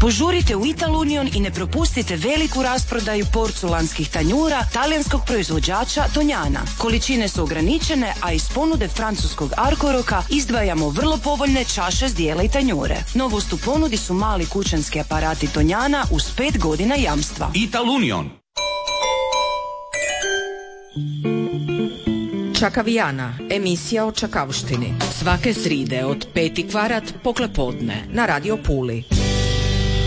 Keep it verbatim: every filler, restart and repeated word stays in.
Požurite u Ital Union i ne propustite veliku rasprodaju porculanskih tanjura talijanskog proizvođača Tonjana. Količine su ograničene, a iz ponude francuskog Arcoroka izdvajamo vrlo povoljne čaše, zdjela i tanjure. Novost u ponudi su mali kućanski aparati Tonjana uz pet godina jamstva. Ital Union. Čakavijana, emisija o čakavštini. Svake sride od peti kvarat poklepodne na Radio Puli.